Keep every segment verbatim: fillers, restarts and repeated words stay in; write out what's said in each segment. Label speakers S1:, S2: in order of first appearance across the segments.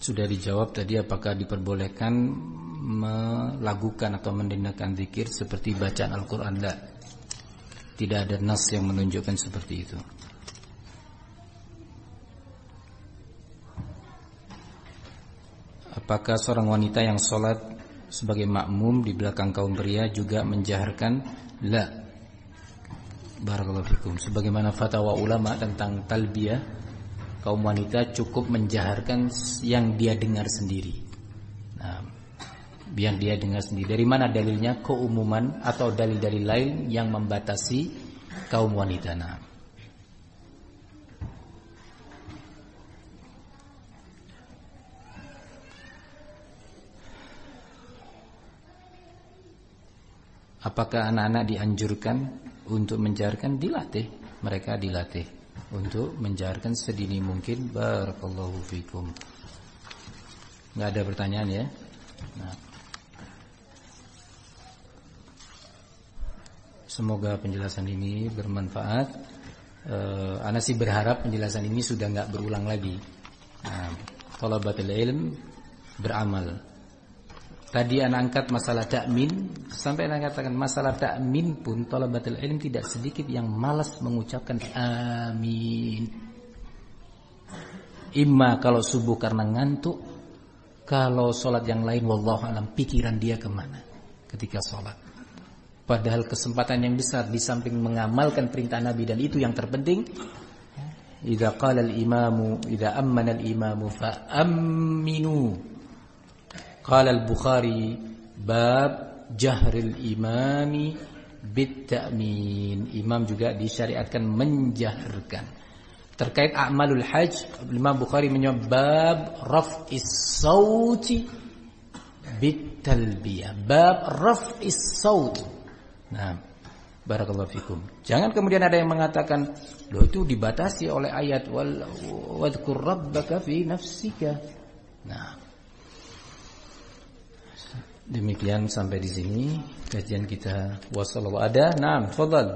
S1: Sudah dijawab tadi, apakah diperbolehkan melakukan atau mendengarkan zikir seperti bacaan Al-Quran? La. Tidak ada nas yang menunjukkan seperti itu. Apakah seorang wanita yang sholat sebagai makmum di belakang kaum pria juga menjaharkan? La. Barakallahu fikum. Sebagaimana fatwa ulama tentang talbiyah, kaum wanita cukup menjaharkan yang dia dengar sendiri. Nah, biar dia dengar sendiri. Dari mana dalilnya? Keumuman atau dalil-dalil lain yang membatasi kaum wanita. Nah, apakah anak-anak dianjurkan untuk menjaharkan? Dilatih, mereka dilatih untuk menjaharkan sedini mungkin. Barakallahu fikum. Enggak ada pertanyaan ya? Nah, semoga penjelasan ini bermanfaat. Uh, Ana sih berharap penjelasan ini sudah enggak berulang lagi. Nah, thalabatul ilm beramal. Tadi Ana angkat masalah takmin, sampai Ana katakan masalah takmin pun thalabatul ilm tidak sedikit yang malas mengucapkan amin. Imma kalau subuh karena ngantuk, kalau sholat yang lain wallahu alam pikiran dia kemana ketika sholat. Padahal kesempatan yang besar di samping mengamalkan perintah Nabi, dan itu yang terpenting. Idza qala al-imamu idza ammana al-imamu fa aminu. Qala al-Bukhari bab jahril imami bit ta'min. Imam juga disyariatkan menjaharkan. Terkait a'malul hajj, Imam Bukhari menyebut bab raf'is sauti bit talbiyah. Bab raf'is saut. Nah, barakallahu fikum. Jangan kemudian ada yang mengatakan, loh itu dibatasi oleh ayat wal wadhkur rabbaka fi nafsika. Nah, demikian sampai di sini kajian kita. Wassallallahu ada. Naam, tafadhal.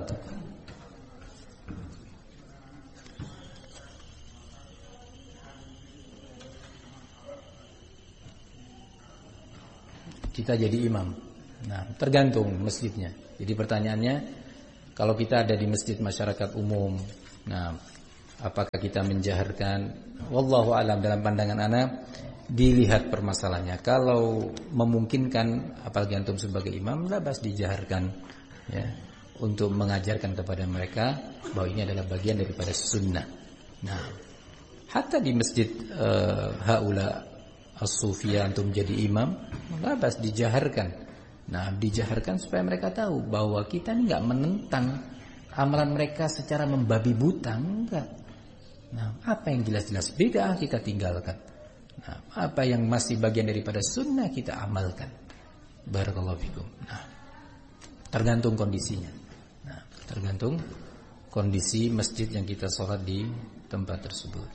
S1: Kita jadi imam. Nah, tergantung masjidnya. Jadi pertanyaannya, kalau kita ada di masjid masyarakat umum, nah, apakah kita menjaharkan? Wallahu alam, dalam pandangan ana dilihat permasalahannya. Kalau memungkinkan, apalagi antum sebagai imam, labas dijaharkan, ya, untuk mengajarkan kepada mereka bahwa ini adalah bagian daripada sunnah. Nah, hatta di masjid uh, haula as-sufiyah antum jadi imam, labas dijaharkan. Nah, dijaharkan supaya mereka tahu bahwa kita ini enggak menentang amalan mereka secara membabi buta, enggak. Nah, apa yang jelas-jelas bid'ah kita tinggalkan. Nah, apa yang masih bagian daripada sunnah kita amalkan. Barakallahu fikum. Nah, tergantung kondisinya. Nah, tergantung kondisi masjid yang kita sholat di tempat tersebut.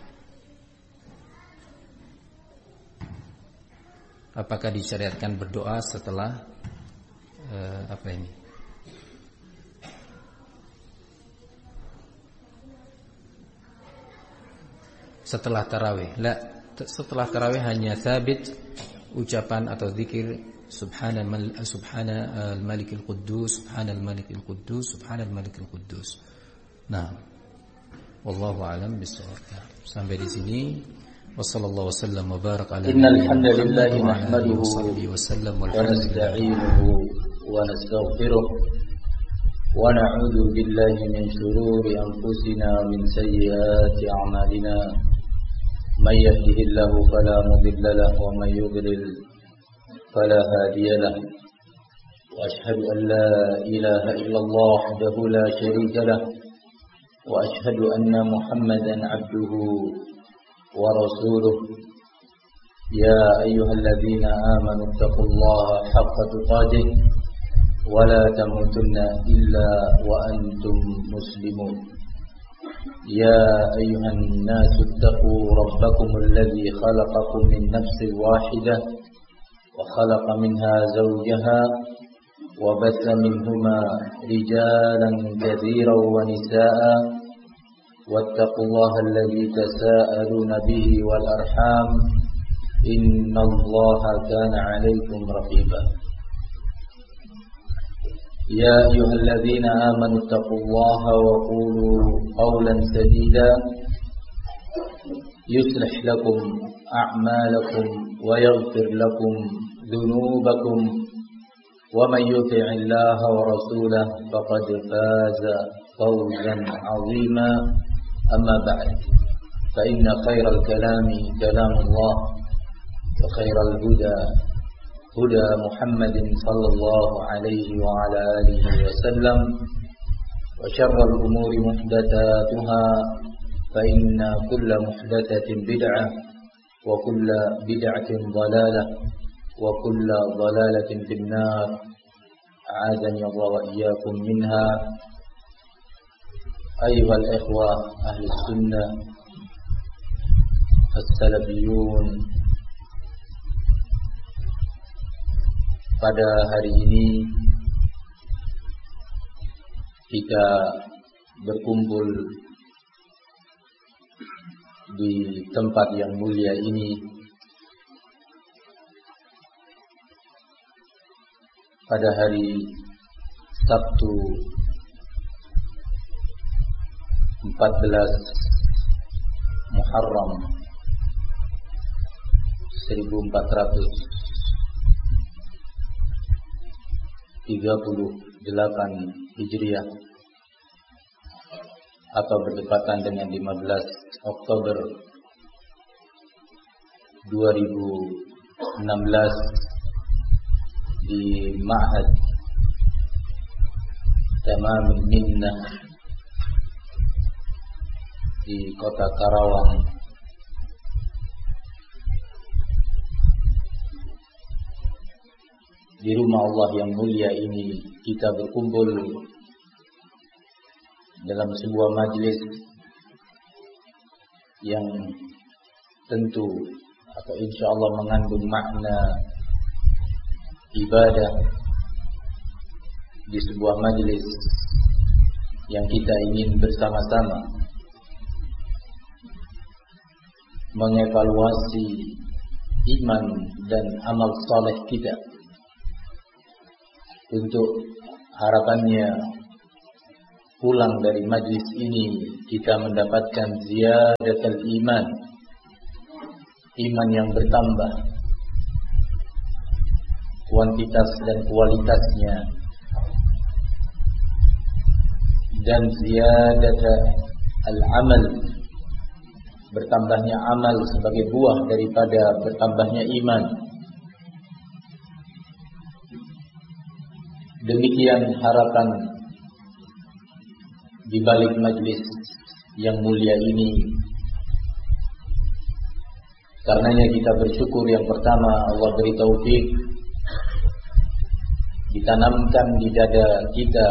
S1: Apakah disyariatkan berdoa setelah uh, apa ini? Setelah tarawih? La. Setelah tarawih hanya sabit ucapan atau zikir subhanal subhanal malikil quddus, subhanal malikil quddus, subhanal malikil quddus. Nah, wallahu alam bissawab. Sampai di sini. Wassallallahu wasallam wa baraka ala
S2: innal hamdalillah nahmaduhu
S1: wa sallam
S2: wa nasta'inuhu wa nastaghfiruh wa na'udzu billahi min shururi anfusina min sayyiati a'malina. من يهده الله فلا مضل له ومن يضلل فلا هادي له وأشهد أن لا إله إلا الله وحده لا شريك له وأشهد أن محمدا عبده ورسوله يا أيها الذين آمنوا اتقوا الله حق تقاته ولا تموتن إلا وأنتم مسلمون يا أيها الناس اتقوا ربكم الذي خلقكم من نفس واحدة وخلق منها زوجها وبث منهما رجالا كثيرا ونساء واتقوا الله الذي تساءلون به والأرحام إن الله كان عليكم رقيبا يا أيها الذين آمنوا اتقوا الله وقولوا قولا سديدا يصلح لكم أعمالكم ويغفر لكم ذنوبكم ومن يطع الله ورسوله فقد فاز فوزا عظيما أما بعد فإن خير الكلام كلام الله وخير الهدى هدى محمد صلى الله عليه وعلى آله وسلم وشر الأمور محدثاتها فإن كل محدثة بدعة وكل بدعة ضلالة وكل ضلالة في النار أعاذني الله وإياكم منها. أيها الإخوة أهل السنة السلفيون, pada hari ini kita berkumpul di tempat yang mulia ini pada hari Sabtu empat belas Muharram seribu empat ratus tiga puluh delapan Hijriah atau berdekatan dengan lima belas Oktober dua ribu enam belas di Ma'had Tamamul Minnah di kota Karawang. Di rumah Allah yang mulia ini kita berkumpul dalam sebuah majelis yang tentu atau insya Allah mengandung makna ibadah di sebuah majelis yang kita ingin bersama-sama mengevaluasi iman dan amal saleh kita, untuk harapannya pulang dari majlis ini kita mendapatkan ziyadatul iman, iman yang bertambah kuantitas dan kualitasnya, dan ziyadatul al-amal, bertambahnya amal sebagai buah daripada bertambahnya iman. Demikian harapan di balik majlis yang mulia ini. Karenanya kita bersyukur, yang pertama Allah beri taufik, ditanamkan di dada kita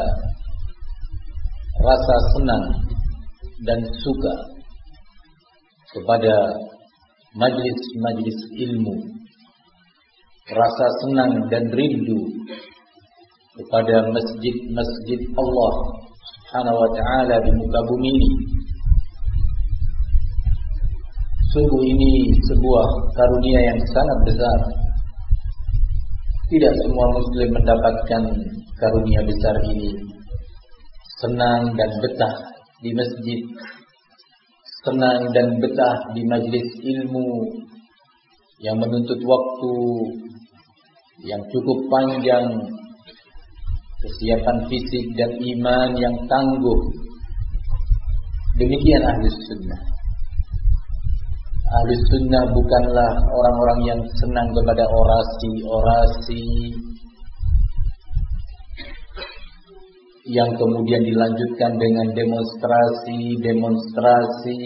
S2: rasa senang dan suka kepada majlis-majlis ilmu, rasa senang dan rindu kepada masjid-masjid Allah Subhanahu wa ta'ala di muka bumi ini. Sungguh ini sebuah karunia yang sangat besar. Tidak semua muslim mendapatkan karunia besar ini. Senang dan betah di masjid, senang dan betah di majlis ilmu yang menuntut waktu yang cukup panjang, kesiapan fisik dan iman yang tangguh. Demikian Ahlus Sunnah. Ahlus Sunnah bukanlah orang-orang yang senang kepada orasi-orasi yang kemudian dilanjutkan dengan demonstrasi-demonstrasi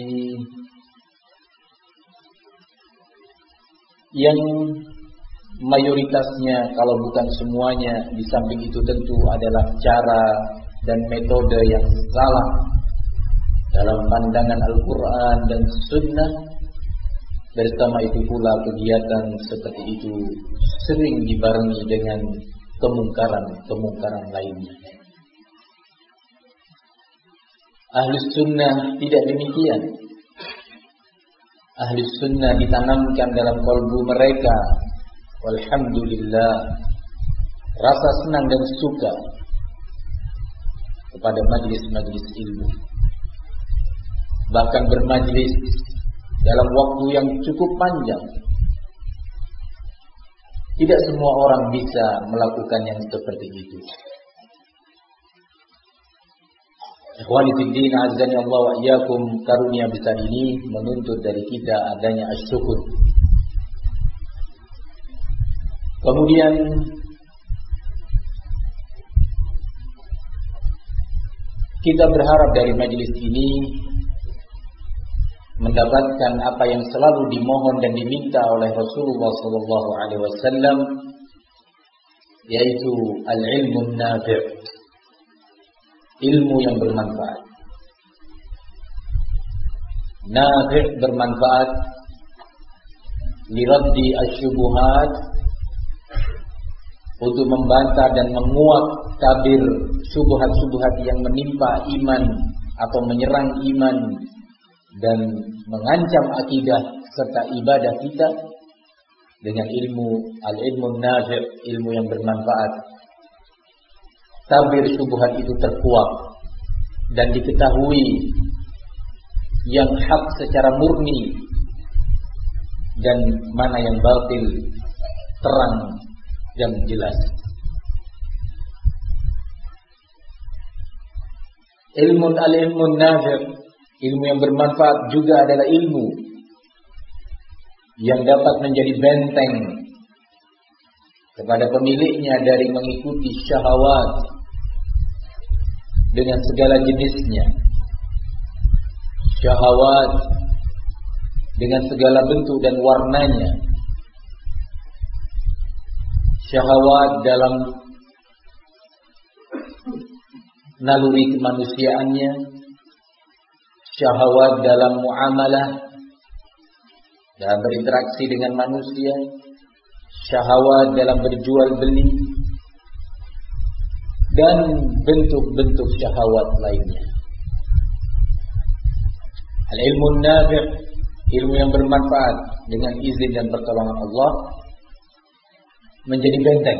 S2: yang mayoritasnya, kalau bukan semuanya, di samping itu tentu adalah cara dan metode yang salah dalam pandangan Al-Quran dan Sunnah. Bersama itu pula kegiatan seperti itu sering dibarengi dengan kemungkaran-kemungkaran lainnya. Ahlus Sunnah tidak demikian. ahli sunnah ditanamkan dalam kalbu mereka, walhamdulillah, rasa senang dan suka kepada majlis-majlis ilmu, bahkan bermajlis dalam waktu yang cukup panjang. Tidak semua orang bisa melakukan yang seperti itu. Ikhwani fid din, azani Allah wa iyyakum, karunia besar ini menuntut dari kita adanya asyukur. Kemudian kita berharap dari majelis ini mendapatkan apa yang selalu dimohon dan diminta oleh Rasulullah sallallahu alaihi wasallam, yaitu al-ilmu nafi', ilmu yang bermanfaat. Nafi' bermanfaat liraddi asyubuhat, untuk membantah dan menguak tabir syubhat-syubhat yang menimpa iman atau menyerang iman dan mengancam akidah serta ibadah kita dengan ilmu al-ilmu nafi', ilmu yang bermanfaat. Tabir syubhat itu terkuak dan diketahui yang hak secara murni dan mana yang batil terang dan jelas. Ilmu al-ilmu nafi', ilmu yang bermanfaat juga adalah ilmu yang dapat menjadi benteng kepada pemiliknya dari mengikuti syahwat dengan segala jenisnya, syahwat dengan segala bentuk dan warnanya, syahwat dalam naluri kemanusiaannya, syahwat dalam muamalah, dalam berinteraksi dengan manusia, syahwat dalam berjual beli, dan bentuk-bentuk syahwat lainnya. Al-ilmu nafi', ilmu yang bermanfaat dengan izin dan pertolongan Allah, menjadi benteng.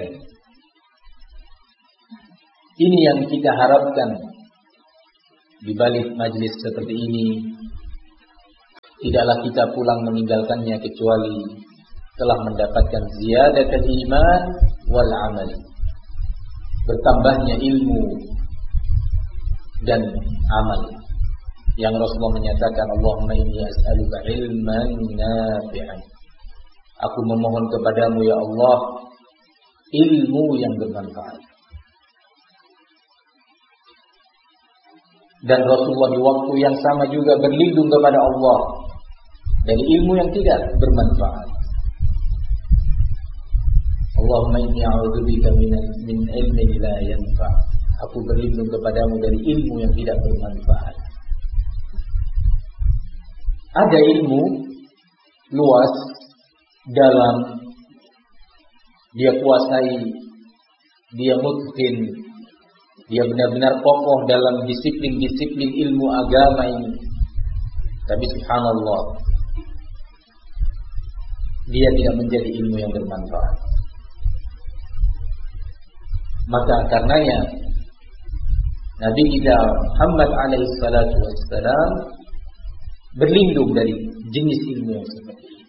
S2: Ini yang kita harapkan di balik majlis seperti ini. Tidaklah kita pulang meninggalkannya kecuali telah mendapatkan ziyadatul iman wal amal, bertambahnya ilmu dan amal. Yang Rasulullah menyatakan, Allahumma inni as'aluka ilman nafi'an, aku memohon kepadamu ya Allah ilmu yang bermanfaat. Dan Rasulullah di waktu yang sama juga berlindung kepada Allah dari ilmu yang tidak bermanfaat. Allahumma inni a'udzubika min min ilmin la yanfa', aku berlindung kepadamu dari ilmu yang tidak bermanfaat. Ada ilmu luas, dalam, dia kuasai, dia mutqin, dia benar-benar kokoh dalam disiplin-disiplin ilmu agama ini. Tapi subhanallah, dia tidak menjadi ilmu yang bermanfaat. Maka karenanya Nabi kita Muhammad alaihi salatu wassalam berlindung dari jenis ilmu yang seperti ini.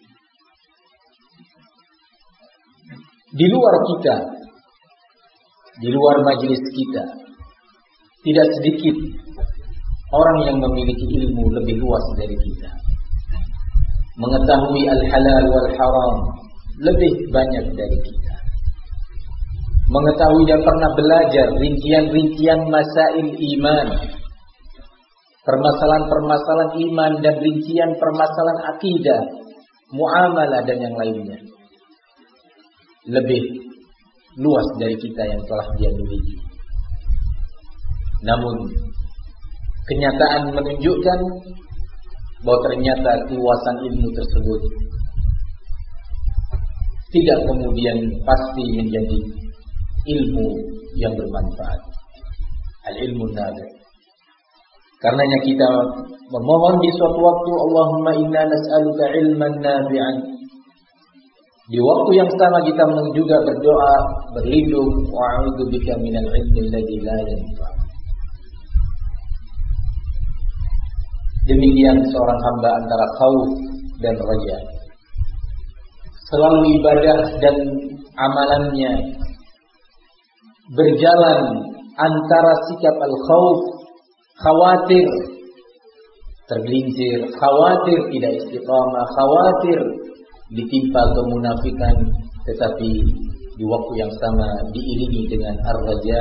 S2: Di luar kita, di luar majelis kita, tidak sedikit orang yang memiliki ilmu lebih luas dari kita, mengetahui al-halal wal haram lebih banyak dari kita, mengetahui dan pernah belajar rincian-rincian masail iman, permasalahan-permasalahan iman dan rincian permasalahan akidah, muamalah dan yang lainnya, lebih luas dari kita yang telah dia miliki. Namun kenyataan menunjukkan bahwa ternyata keluasan ilmu tersebut tidak kemudian pasti menjadi ilmu yang bermanfaat. Al-ilmu nafi'. Karenanya kita memohon di suatu waktu, Allahumma inna nas'aluka ilman nafi'an. Di waktu yang sama kita juga berdoa, berlindung, wa'udzubika minal ilmi alladzi la yanfa'. Demikian seorang hamba antara khauf dan raja. Selalu ibadah dan amalannya berjalan antara sikap al-khauf, khawatir tergelincir, khawatir tidak istiqamah, khawatir ditimpa kemunafikan, tetapi di waktu yang sama diiringi dengan ar-raja,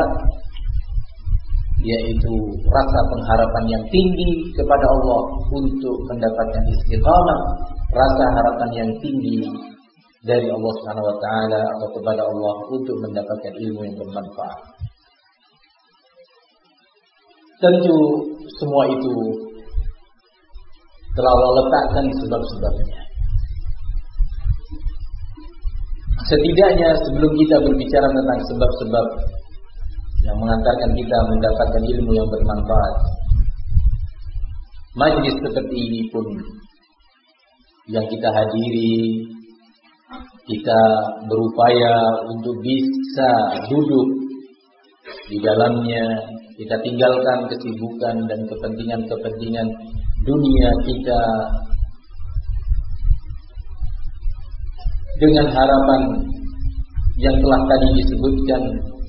S2: yaitu rasa pengharapan yang tinggi kepada Allah untuk mendapatkan istiqamah, rasa harapan yang tinggi dari Allah Subhanahu wa taala atau kepada Allah untuk mendapatkan ilmu yang bermanfaat. Tentu semua itu telah Allah letakkan sebab-sebabnya. Setidaknya sebelum kita berbicara tentang sebab-sebab yang mengantarkan kita mendapatkan ilmu yang bermanfaat, majlis seperti ini pun yang kita hadiri, kita berupaya untuk bisa duduk di dalamnya, kita tinggalkan kesibukan dan kepentingan-kepentingan dunia kita dengan harapan yang telah tadi disebutkan.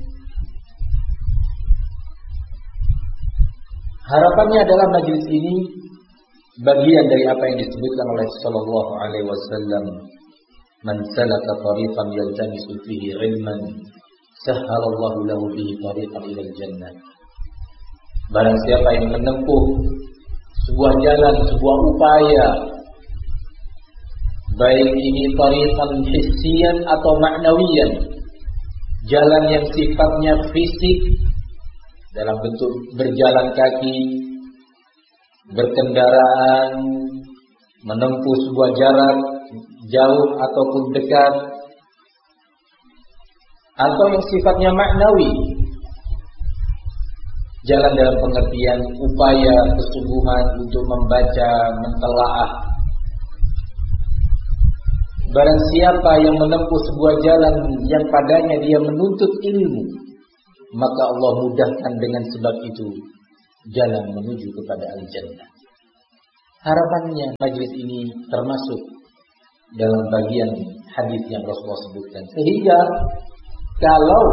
S2: Harapannya adalah majlis ini bagian dari apa yang disebutkan oleh sallallahu alaihi wasallam, man salaka tariqan yaltamisu fihi ilman sahhalallahu lahu bihi tariqan ilal jannah. Barang siapa yang menempuh sebuah jalan, sebuah upaya, baik ini tariqan hissiyan atau ma'nawiyan, jalan yang sifatnya fisik dalam bentuk berjalan kaki, berkendaraan, menempuh sebuah jarak jauh ataupun dekat, atau yang sifatnya maknawi, jalan dalam pengertian upaya kesungguhan untuk membaca, mentelaah. Barang siapa yang menempuh sebuah jalan yang padanya dia menuntut ilmu, maka Allah mudahkan dengan sebab itu jalan menuju kepada al-jannah. Harapannya majlis ini termasuk dalam bagian hadis yang Rasulullah sebutkan. Sehingga kalau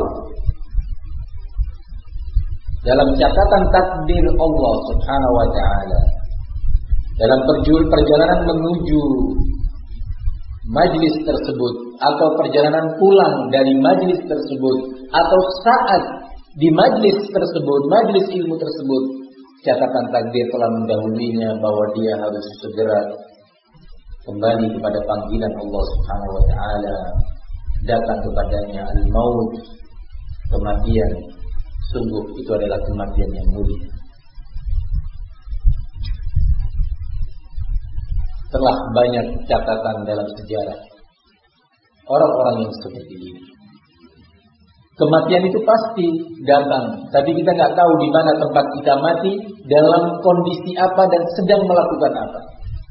S2: dalam catatan takdir Allah Subhanahu wa taala, dalam perjalanan menuju majlis tersebut atau perjalanan pulang dari majlis tersebut atau saat di majlis tersebut, majlis ilmu tersebut, catatan takdir telah mendahulunya bahwa dia harus segera kembali kepada panggilan Allah Subhanahu wa taala, datang kepadanya al-maut, kematian. Sungguh itu adalah kematian yang mulia. Telah banyak catatan dalam sejarah orang-orang yang seperti ini. Kematian itu pasti datang, tapi kita nggak tahu di mana tempat kita mati, dalam kondisi apa dan sedang melakukan apa.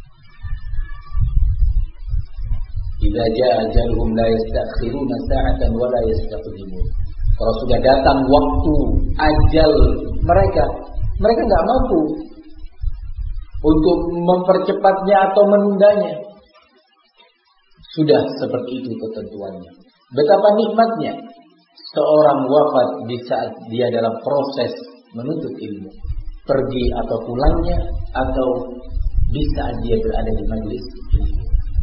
S2: Idza jaa ajaluhum la yastakhiruna sa'atan wa la yastaqdimun. Kalau sudah datang waktu ajal mereka, mereka nggak mampu untuk mempercepatnya atau menundanya. Sudah seperti itu ketentuannya. Betapa nikmatnya seorang wafat di saat dia dalam proses menuntut ilmu, pergi atau pulangnya, atau di saat dia berada di majelis ilmu.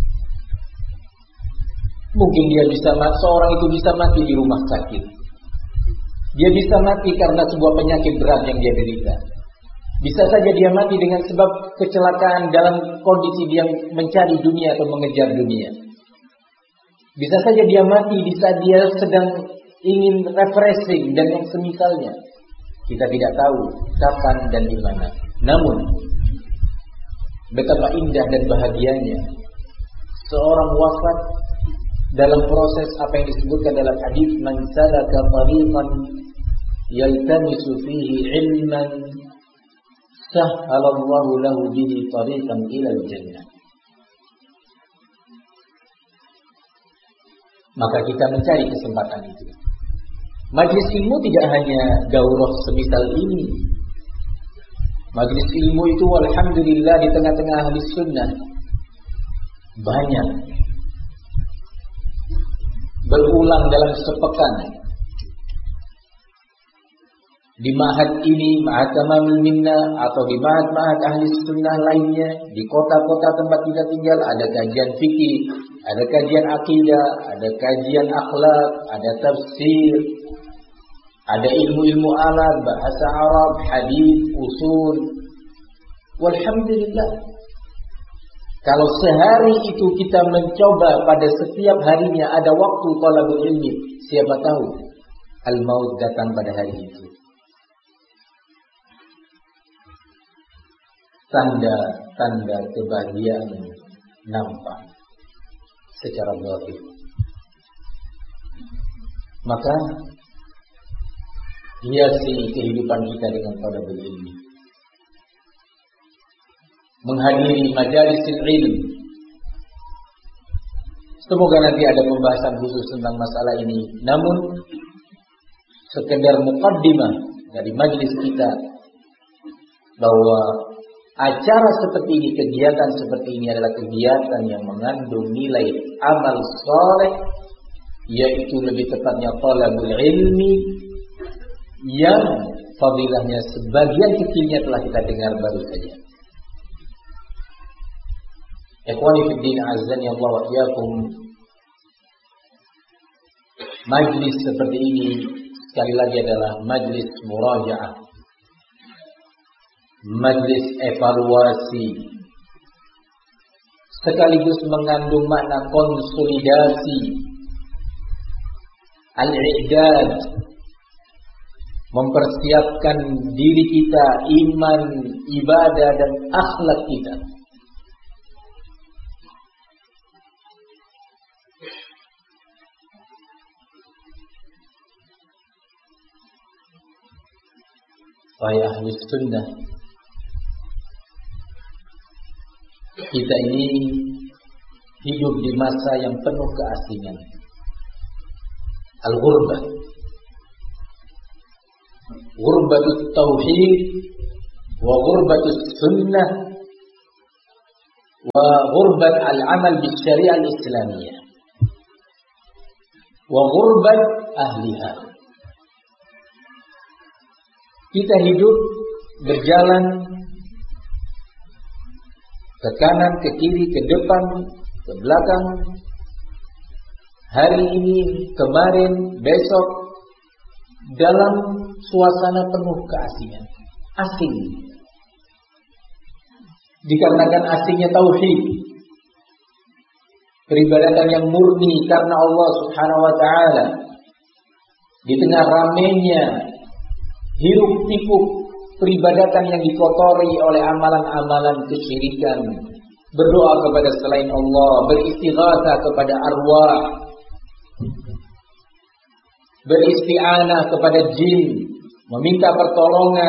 S2: Mungkin dia bisa seorang itu bisa mati di rumah sakit. Dia bisa mati karena sebuah penyakit berat yang dia derita. Bisa saja dia mati dengan sebab kecelakaan dalam kondisi dia mencari dunia atau mengejar dunia. Bisa saja dia mati di saat dia sedang ingin refreshing dan yang semisalnya. Kita tidak tahu kapan dan di mana. Namun betapa indah dan bahagianya seorang wafat dalam proses apa yang disebutkan dalam hadis, man salaka tariqan yaltamisu fihi ilman sahhalallahu lahu bihi tariqan ilal jannah. Maka kita mencari kesempatan itu. Majlis ilmu tidak hanya daurah semisal ini. Majlis ilmu itu alhamdulillah di tengah-tengah ahli sunnah banyak. Berulang dalam sepekan. Di ma'had ini, ma'had Tamamul Minnah, atau di ma'had-ma'had ahli sunnah lainnya, di kota-kota tempat kita tinggal, ada kajian fikih, ada kajian akidah, ada kajian akhlak, ada tafsir, ada ilmu-ilmu alam, bahasa Arab, hadis, usul. Walhamdulillah. Kalau sehari itu kita mencoba pada setiap harinya ada waktu talabul ilmi, siapa tahu al-maut datang pada hari itu. Tanda-tanda kebahagiaan nampak secara zahir. Maka hiasi kehidupan kita dengan talabul ilmi. Menghadiri majalisil ilm. Semoga nanti ada pembahasan khusus tentang masalah ini. Namun sekedar muqaddimah dari majlis kita bahwa acara seperti ini, kegiatan seperti ini adalah kegiatan yang mengandung nilai amal saleh, yaitu lebih tepatnya talabul ilmi, yang fadilahnya sebagian kecilnya telah kita dengar baru saja. Ikhwani fi din azani Allah wa iyyakum. Majlis seperti ini sekali lagi adalah majlis murajaah, majlis evaluasi, sekaligus mengandung makna konsolidasi, al-i'dad, mempersiapkan diri kita, iman, ibadah dan akhlak kita. Wahai ahli sunnah, kita ini hidup di masa yang penuh keasingan. Al-ghurbah, ghurbatut tauhid wa ghurbatut sunnah wa ghurbat al-amal bis syariah al-islamiyah wa ghurbat ahliha. Kita hidup berjalan ke kanan, ke kiri, ke depan, ke belakang. Hari ini, kemarin, besok, dalam suasana penuh keasingan. Asing. Dikarenakan asingnya tauhid. Peribadatan yang murni karena Allah Subhanahu wa taala. Di tengah ramainya hiruk pikuk peribadatan yang dikotori oleh amalan-amalan kesyirikan, berdoa kepada selain Allah, beristighatsah kepada arwah, beristi'anah kepada jin, meminta pertolongan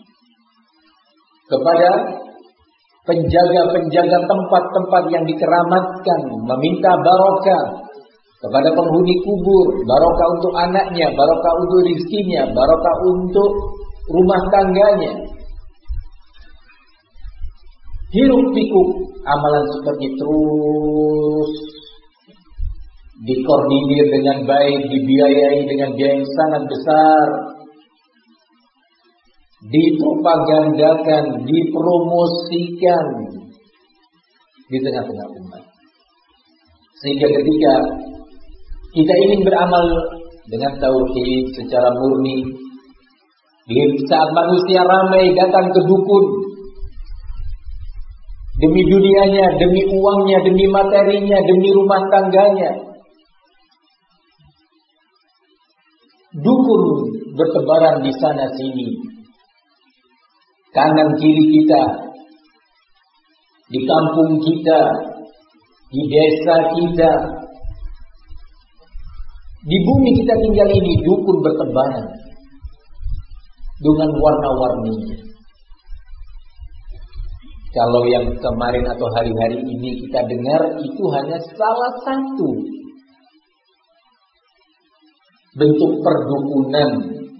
S2: kepada penjaga-penjaga tempat-tempat yang dikeramatkan, meminta barokah kepada penghuni kubur, barokah untuk anaknya, barokah untuk rizkinya, barokah untuk rumah tangganya. Hiruk pikuk amalan seperti terus dikoordinir dengan baik, dibiayai dengan biaya yang sangat besar, dipropagandakan, dipromosikan di tengah-tengah umat. Sehingga ketika kita ingin beramal dengan tauhid secara murni, di saat manusia ramai datang ke dukun demi dunianya, demi uangnya, demi materinya, demi rumah tangganya, dukun bertebaran di sana sini, kanan kiri kita, di kampung kita, di desa kita, di bumi kita tinggal ini, dukun bertebaran dengan warna-warninya. Kalau yang kemarin atau hari-hari ini kita dengar itu hanya salah satu bentuk perdukunan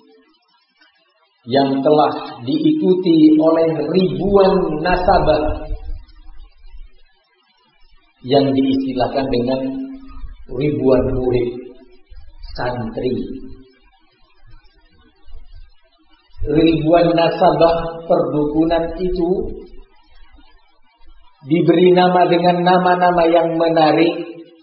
S2: yang telah diikuti oleh ribuan nasabah yang diistilahkan dengan ribuan murid santri. Ribuan nasabah perdukunan itu diberi nama dengan nama-nama yang menarik,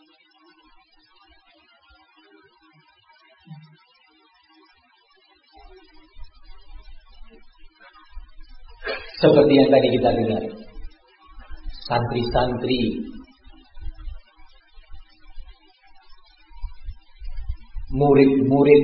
S2: seperti yang tadi kita dengar, santri-santri, murid-murid.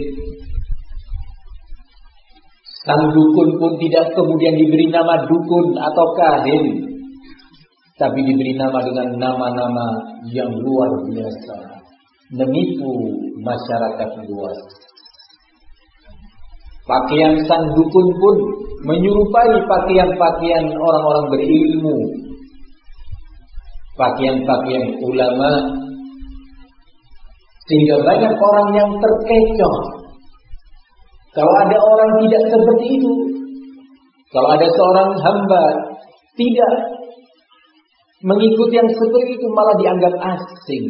S2: Sang dukun pun tidak kemudian diberi nama dukun atau kahin, tapi diberi nama dengan nama-nama yang luar biasa, menipu masyarakat luas. Pakaian sang dukun pun menyerupai pakaian-pakaian orang-orang berilmu, pakaian-pakaian ulama, sehingga banyak orang yang terkecoh. Kalau ada orang tidak seperti itu, kalau ada seorang hamba tidak mengikuti yang seperti itu, malah dianggap asing.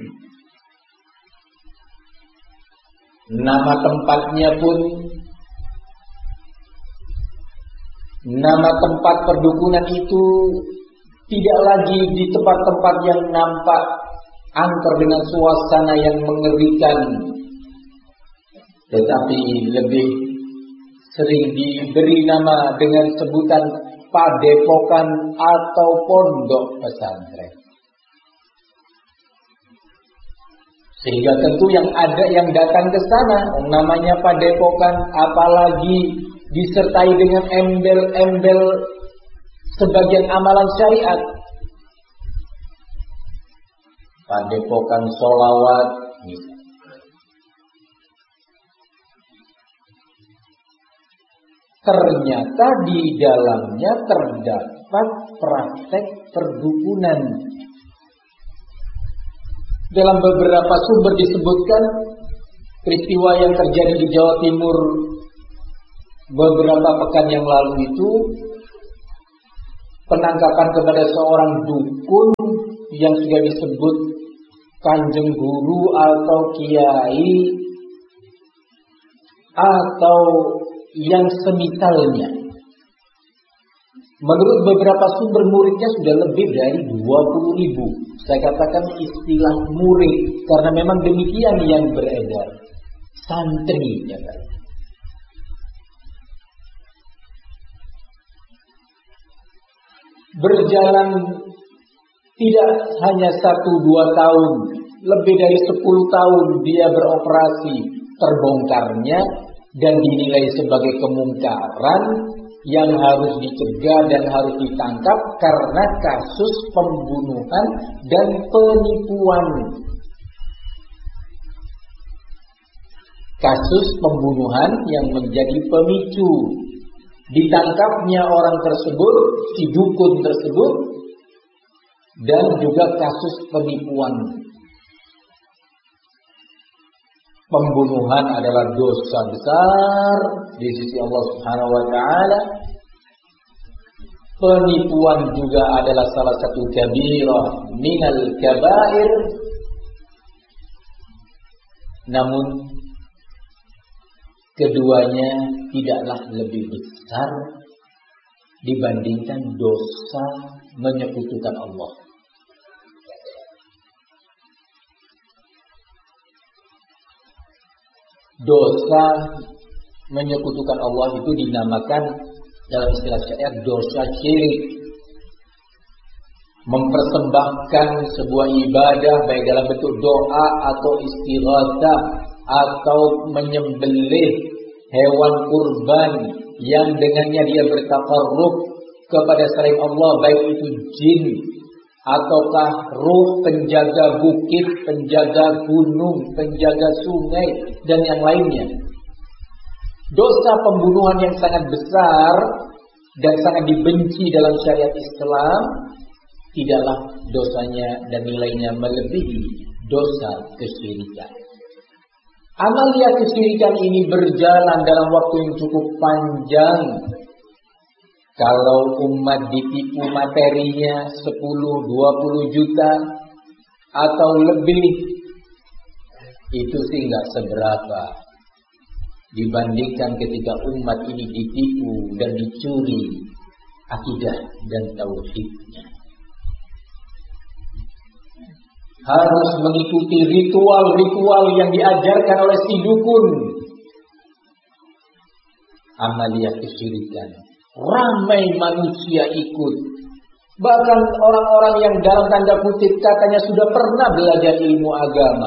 S2: Nama tempatnya pun, nama tempat perdukunan itu tidak lagi di tempat-tempat yang nampak angker dengan suasana yang mengerikan, tetapi lebih sering diberi nama dengan sebutan padepokan atau pondok pesantren. Sehingga tentu yang ada yang datang ke sana, namanya padepokan, apalagi disertai dengan embel-embel sebagian amalan syariat. Padepokan sholawat, ternyata di dalamnya terdapat praktek perdukunan. Dalam beberapa sumber disebutkan peristiwa yang terjadi di Jawa Timur beberapa pekan yang lalu itu, penangkapan kepada seorang dukun yang sudah disebut kanjeng guru atau kiai atau yang semisalnya. Menurut beberapa sumber, muridnya sudah lebih dari dua puluh ribu. Saya katakan istilah murid karena memang demikian yang beredar. Santri, ya kan? Berjalan tidak hanya satu dua tahun, lebih dari sepuluh tahun dia beroperasi, terbongkarnya dan dinilai sebagai kemungkaran yang harus dicegah dan harus ditangkap karena kasus pembunuhan dan penipuan. Kasus pembunuhan yang menjadi pemicu ditangkapnya orang tersebut, si dukun tersebut, dan juga kasus penipuan. Pembunuhan adalah dosa besar di sisi Allah Subhanahu wa taala. Penipuan juga adalah salah satu kabirah minal kabair. Namun keduanya tidaklah lebih besar dibandingkan dosa menyekutukan Allah. Dosa menyekutukan Allah itu dinamakan dalam istilah syariat dosa syirik. Mempersembahkan sebuah ibadah baik dalam bentuk doa atau istighatsah atau menyembelih hewan kurban yang dengannya dia bertakarruf kepada selain Allah, baik itu jin ataukah ruh penjaga bukit, penjaga gunung, penjaga sungai, dan yang lainnya. Dosa pembunuhan yang sangat besar dan sangat dibenci dalam syariat Islam, tidaklah dosanya dan nilainya melebihi dosa kesyirikan. Amalia kesyirikan ini berjalan dalam waktu yang cukup panjang. Kalau umat ditipu materinya sepuluh dua puluh juta atau lebih, itu sih nggak seberapa dibandingkan ketika umat ini ditipu dan dicuri akidah dan tauhidnya. Harus mengikuti ritual-ritual yang diajarkan oleh si dukun. Amalia kesyirikan, ramai manusia ikut. Bahkan orang-orang yang dalam tanda kutip katanya sudah pernah belajar ilmu agama.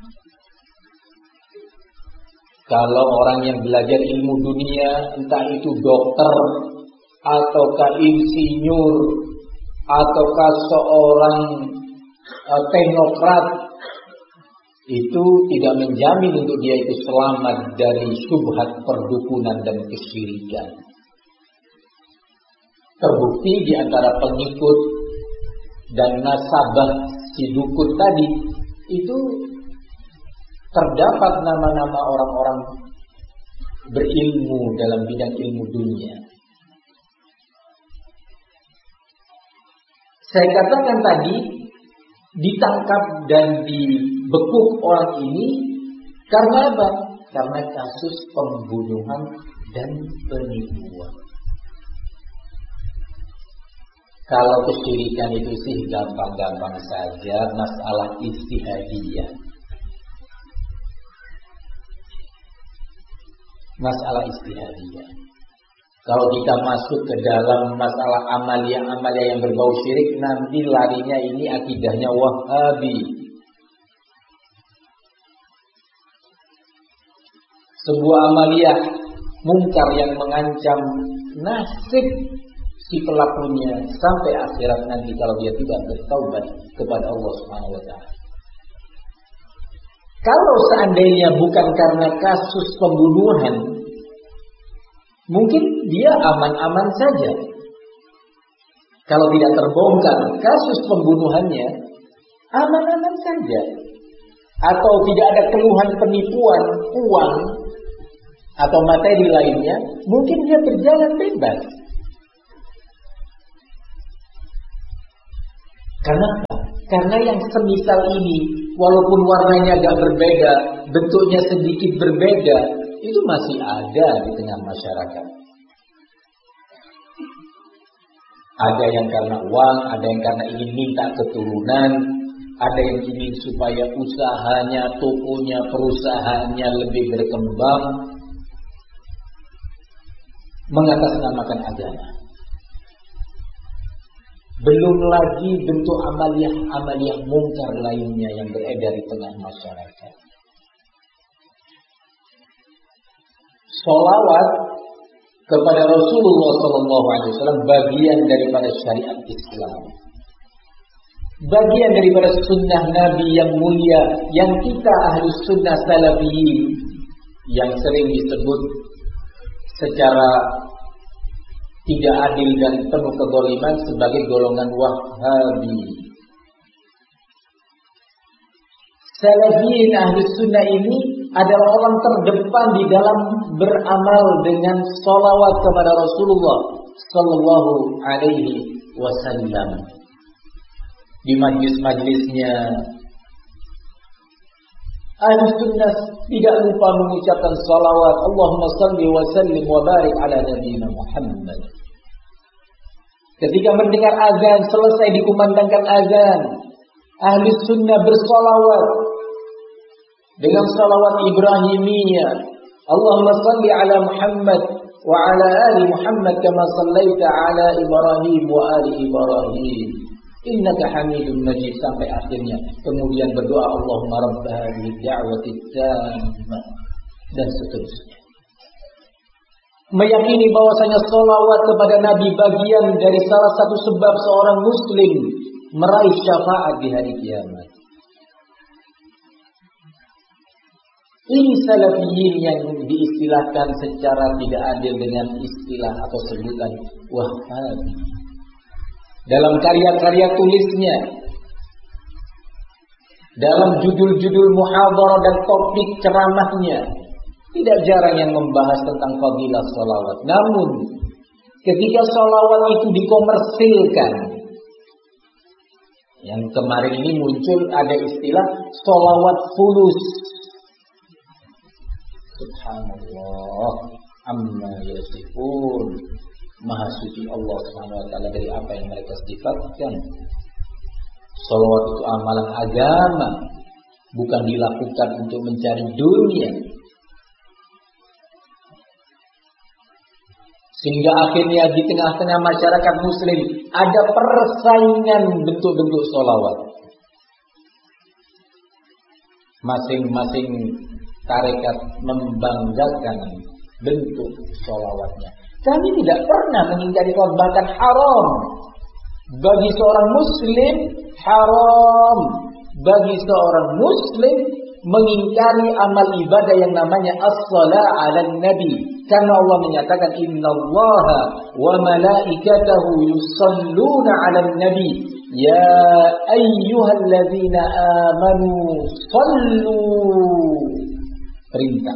S2: Kalau orang yang belajar ilmu dunia, entah itu dokter, ataukah insinyur, ataukah seorang uh, teknokrat, itu tidak menjamin untuk dia itu selamat dari syubhat perdukunan dan kesyirikan. Terbukti di antara pengikut dan nasabah si dukun tadi itu terdapat nama-nama orang-orang berilmu dalam bidang ilmu dunia. Saya katakan tadi, ditangkap dan dibekuk orang ini karena apa? Karena kasus pembunuhan dan penipuan. Kalau kesyirikan itu sih gampang-gampang saja, masalah istihadiyah. Masalah istihadiyah. Kalau kita masuk ke dalam masalah amalia-amalia yang berbau syirik, nanti larinya ini akidahnya Wahabi. Sebuah amalia mungkar yang mengancam nasib si pelakunya sampai akhirat nanti kalau dia tidak bertaubat kepada Allah Subhanahu wa taala. Kalau seandainya bukan karena kasus pembunuhan, mungkin dia aman-aman saja. Kalau tidak terbongkar kasus pembunuhannya, aman-aman saja. Atau tidak ada keluhan penipuan uang atau materi lainnya, mungkin dia berjalan bebas. Karena Karena yang semisal ini, walaupun warnanya agak berbeda, bentuknya sedikit berbeda, itu masih ada di tengah masyarakat. Ada yang karena uang, ada yang karena ingin minta keturunan, ada yang ingin supaya usahanya, tokonya, perusahaannya lebih berkembang, mengatasnamakan agama. Belum lagi bentuk amaliah-amaliah mungkar lainnya yang beredar di tengah masyarakat. Sholawat kepada Rasulullah Sallallahu Alaihi Wasallam bagian daripada syariat Islam, bagian daripada sunnah Nabi yang mulia, yang kita ahli sunnah salafiyin, yang sering disebut secara tidak adil dan penuh kezaliman sebagai golongan Wahabi. Salafiyin ahli sunnah ini adalah orang terdepan di dalam beramal dengan sholawat kepada Rasulullah Sallallahu Alaihi Wasallam. Di majlis-majlisnya ahli sunnah tidak lupa mengucapkan salawat, Allahumma salli wa sallim wa barik ala nabiyina Muhammad. Ketika mendengar azan, selesai dikumandangkan azan, ahli sunnah bersalawat dengan salawat Ibrahimiyah. Allahumma salli ala Muhammad wa ala ali Muhammad kama sallaita ala Ibrahim wa ali Ibrahim. Innaka Hamidum Majid sampai akhirnya. Kemudian berdoa Allahumma rabb hadhihi da'wati tammah dan seterusnya. Meyakini bahwasanya salawat kepada Nabi bagian dari salah satu sebab seorang muslim meraih syafaat di hari kiamat. Ini salafiyin yang diistilahkan secara tidak adil dengan istilah atau sebutan Wahabi. Dalam karya-karya tulisnya, dalam judul-judul muhadharah dan topik ceramahnya, tidak jarang yang membahas tentang fadilah sholawat. Namun, ketika sholawat itu dikomersilkan, yang kemarin ini muncul ada istilah sholawat fulus. Subhanallah, amma yasifun. Maha suci Allah Subhanahu wa taala dari apa yang mereka sifatkan. Sholawat itu amalan agama, bukan dilakukan untuk mencari dunia. Sehingga akhirnya di tengah-tengah masyarakat muslim ada persaingan bentuk-bentuk sholawat. Masing-masing tarekat membanggakan bentuk sholawatnya. Kami tidak pernah mengingkari, bahkan haram bagi seorang muslim, haram bagi seorang muslim mengingkari amal ibadah yang namanya as-shalah 'alan nabi. Karena Allah menyatakan innallaha wa malaikatahu yusalluna 'alan nabi ya ayyuhalladzina amanu shallu. Perintah.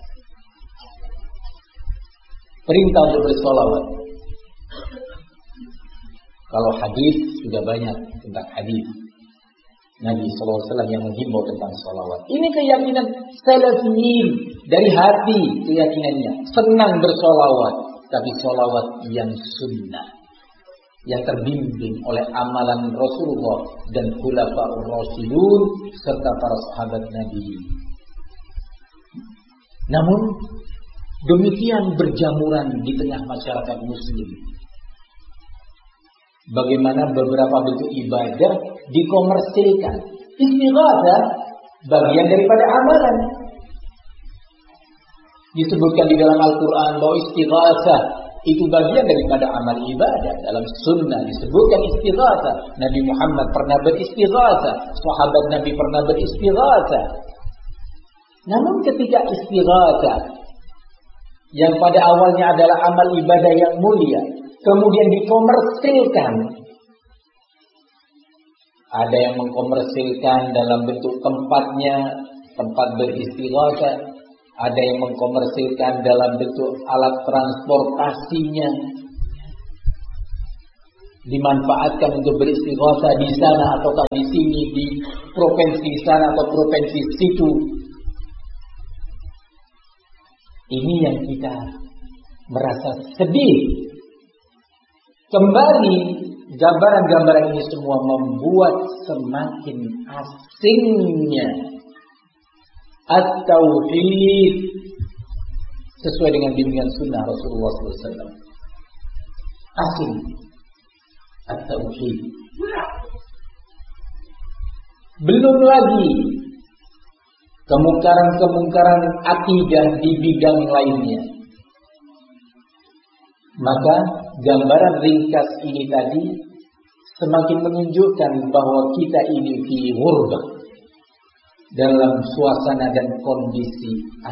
S2: Perintah untuk bersolawat. Kalau hadis sudah banyak tentang hadis Nabi shallallahu alaihi wasallam yang menghimbau tentang solawat. Ini keyakinan salafiyin dari hati, keyakinannya senang bersolawat, tapi solawat yang sunnah, yang terbimbing oleh amalan Rasulullah dan khulafaur rasyidun serta para sahabat Nabi. Namun demikian berjamuran di tengah masyarakat muslim. Bagaimana beberapa bentuk ibadah dikomersilkan. Istighatsah bagian daripada amalan. Disebutkan di dalam Al-Quran bahwa istighatsah itu bagian daripada amal ibadah. Dalam sunnah disebutkan istighatsah. Nabi Muhammad pernah beristighatsah, sahabat Nabi pernah beristighatsah. Namun ketika istighatsah yang pada awalnya adalah amal ibadah yang mulia, kemudian dikomersilkan. Ada yang mengkomersilkan dalam bentuk tempatnya, tempat beristighatsah. Ada yang mengkomersilkan dalam bentuk alat transportasinya. Dimanfaatkan untuk beristighatsah di sana atau di sini, di provinsi sana atau provinsi situ. Ini yang kita merasa sedih. Kembali gambaran-gambaran ini semua membuat semakin asingnya at-tauhid sesuai dengan bimbingan sunnah Rasulullah sallallahu alaihi wasallam. Asing at-tauhid. Belum lagi kemungkaran-kemungkaran akidah di bidang lainnya. Maka gambaran ringkas ini tadi semakin menunjukkan bahwa kita ini fi ghurbah, dalam suasana dan kondisi